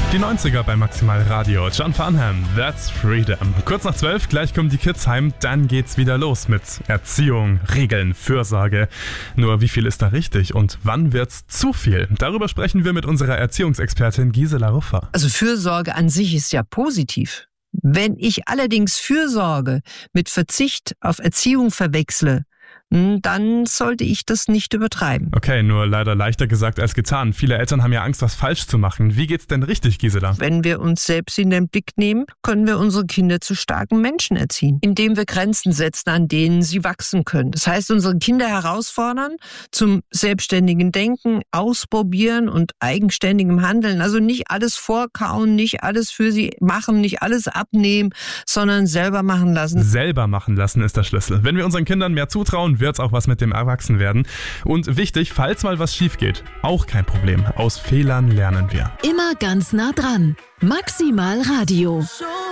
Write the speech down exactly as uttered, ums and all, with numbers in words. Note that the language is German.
Die neunziger bei Maximal Radio. John Farnham, That's Freedom. Kurz nach zwölf, gleich kommen die Kids heim, dann geht's wieder los mit Erziehung, Regeln, Fürsorge. Nur wie viel ist da richtig und wann wird's zu viel? Darüber sprechen wir mit unserer Erziehungsexpertin Gisela Ruffer. Also Fürsorge an sich ist ja positiv. Wenn ich allerdings Fürsorge mit Verzicht auf Erziehung verwechsle, dann sollte ich das nicht übertreiben. Okay, nur leider leichter gesagt als getan. Viele Eltern haben ja Angst, was falsch zu machen. Wie geht's denn richtig, Gisela? Wenn wir uns selbst in den Blick nehmen, können wir unsere Kinder zu starken Menschen erziehen, indem wir Grenzen setzen, an denen sie wachsen können. Das heißt, unsere Kinder herausfordern zum selbstständigen Denken, Ausprobieren und eigenständigem Handeln. Also nicht alles vorkauen, nicht alles für sie machen, nicht alles abnehmen, sondern selber machen lassen. Selber machen lassen ist der Schlüssel. Wenn wir unseren Kindern mehr zutrauen, wird's auch was mit dem Erwachsenwerden. Und wichtig, falls mal was schief geht, auch kein Problem. Aus Fehlern lernen wir. Immer ganz nah dran. Maximal Radio.